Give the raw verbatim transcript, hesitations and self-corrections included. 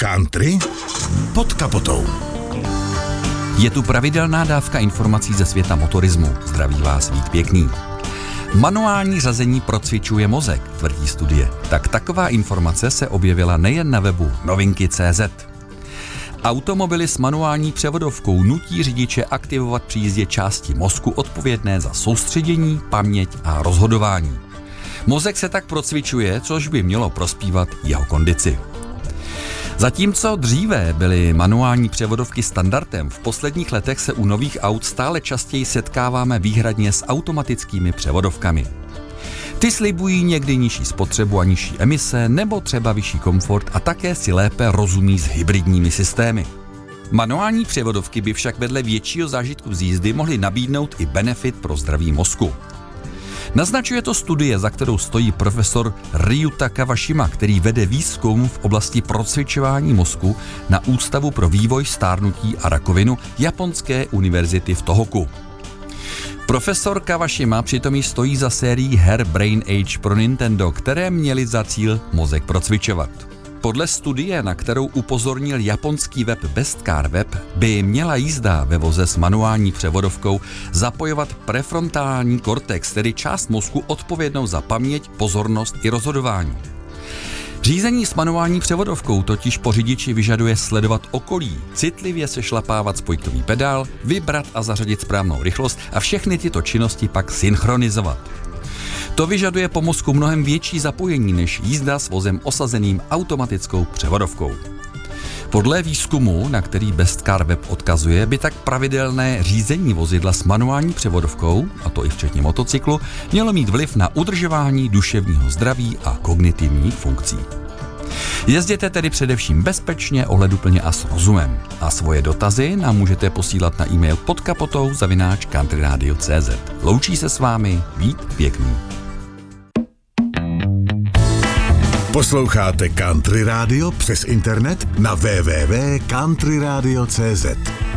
Country pod kapotou. Je tu pravidelná dávka informací ze světa motorismu. Zdraví vás Vít Pěkný. Manuální řazení procvičuje mozek, tvrdí studie. Tak taková informace se objevila nejen na webu novinky tečka cé zet. Automobily s manuální převodovkou nutí řidiče aktivovat při jízdě části mozku odpovědné za soustředění, paměť a rozhodování. Mozek se tak procvičuje, což by mělo prospívat jeho kondici. Zatímco dříve byly manuální převodovky standardem, v posledních letech se u nových aut stále častěji setkáváme výhradně s automatickými převodovkami. Ty slibují někdy nižší spotřebu a nižší emise, nebo třeba vyšší komfort a také si lépe rozumí s hybridními systémy. Manuální převodovky by však vedle většího zážitku z jízdy mohly nabídnout i benefit pro zdraví mozku. Naznačuje to studie, za kterou stojí profesor Ryuta Kawashima, který vede výzkum v oblasti procvičování mozku na Ústavu pro vývoj, stárnutí a rakovinu Japonské univerzity v Tohoku. Profesor Kawashima přitom jí stojí za sérií her Brain Age pro Nintendo, které měly za cíl mozek procvičovat. Podle studie, na kterou upozornil japonský web Best Car Web, by měla jízda ve voze s manuální převodovkou zapojovat prefrontální kortex, tedy část mozku odpovědnou za paměť, pozornost i rozhodování. Řízení s manuální převodovkou totiž po řidiči vyžaduje sledovat okolí, citlivě sešlapávat spojkový pedál, vybrat a zařadit správnou rychlost a všechny tyto činnosti pak synchronizovat. To vyžaduje po mozku mnohem větší zapojení než jízda s vozem osazeným automatickou převodovkou. Podle výzkumu, na který Best Car Web odkazuje, by tak pravidelné řízení vozidla s manuální převodovkou, a to i včetně motocyklu, mělo mít vliv na udržování duševního zdraví a kognitivních funkcí. Jezděte tedy především bezpečně, ohleduplně a s rozumem. A svoje dotazy nám můžete posílat na e-mail pod kapotou zavináč countryradio tečka cé zet. Loučí se s vámi Vít Pěkný. Posloucháte Country Radio přes internet na w w w tečka country radio tečka cé zet.